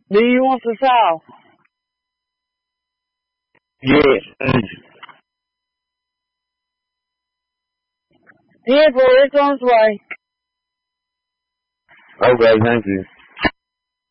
Do you want the sauce? Yes. Here, boy, it's on its way. Okay, thank you.